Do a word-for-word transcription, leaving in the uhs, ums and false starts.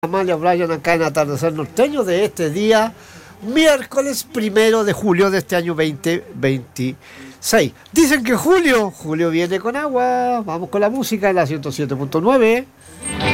Amalia Bryan acá en Atardecer Norteño de este día, miércoles primero de julio de este año veinte veintiséis. Dicen que Julio, Julio viene con agua. Vamos con la música en la ciento siete punto nueve.